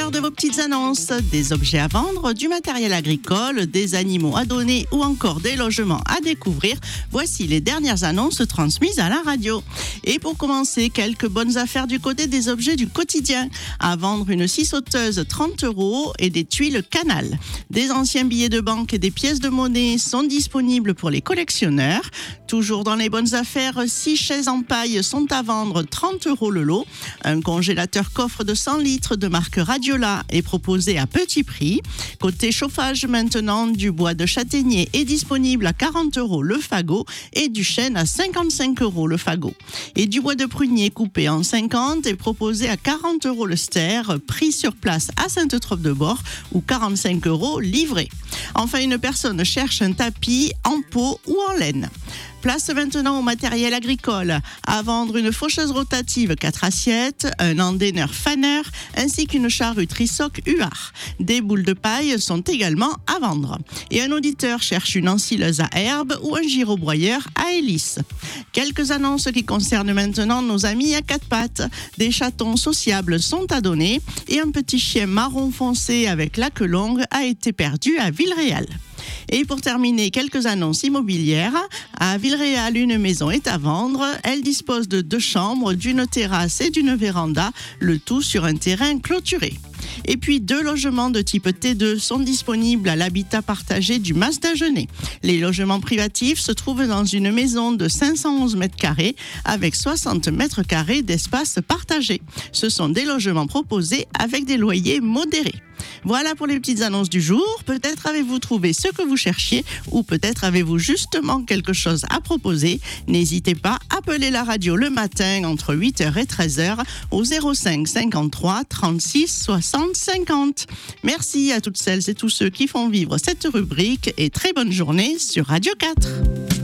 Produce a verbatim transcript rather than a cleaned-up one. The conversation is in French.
l'heure de vos petites annonces. Des objets à vendre, du matériel agricole, des animaux à donner ou encore des logements à découvrir. Voici les dernières annonces transmises à la radio. Et pour commencer, quelques bonnes affaires du côté des objets du quotidien. À vendre une scie sauteuse trente euros et des tuiles Canal. Des anciens billets de banque et des pièces de monnaie sont disponibles pour les collectionneurs. Toujours dans les bonnes affaires, six chaises en paille sont à vendre trente euros le lot. Un congélateur coffre de cent litres de marque Radiola est proposé à petit prix. Côté chauffage maintenant, du bois de châtaignier est disponible à quarante euros le fagot et du chêne à cinquante-cinq euros le fagot. Et du bois de prunier coupé en cinquante est proposé à quarante euros le ster, pris sur place à Sainte-Treuve-de-Bord ou quarante-cinq euros livré. Enfin, une personne cherche un tapis en peau ou en laine. Place maintenant au matériel agricole. À vendre une faucheuse rotative quatre assiettes, un endaineur fanner ainsi qu'une charrue Trisoc U A R. Des boules de paille sont également à vendre. Et un auditeur cherche une ensileuse à herbe ou un gyrobroyeur à hélice. Quelques annonces qui concernent maintenant nos amis à quatre pattes. Des chatons sociables sont à donner et un petit chien marron foncé avec la queue longue a été perdu à Villeréal. Et pour terminer, quelques annonces immobilières. À Villeréal, une maison est à vendre. Elle dispose de deux chambres, d'une terrasse et d'une véranda, le tout sur un terrain clôturé. Et puis deux logements de type T deux sont disponibles à l'habitat partagé du Mas d'Agenais. Les logements privatifs se trouvent dans une maison de cinq cent onze mètres carrés avec soixante mètres carrés d'espace partagé. Ce sont des logements proposés avec des loyers modérés. Voilà pour les petites annonces du jour. Peut-être avez-vous trouvé ce que vous cherchiez ou peut-être avez-vous justement quelque chose à proposer. N'hésitez pas, appelez la radio le matin entre huit heures et treize heures au zéro cinq cinquante-trois trente-six soixante cinquante. Merci à toutes celles et tous ceux qui font vivre cette rubrique et très bonne journée sur Radio quatre.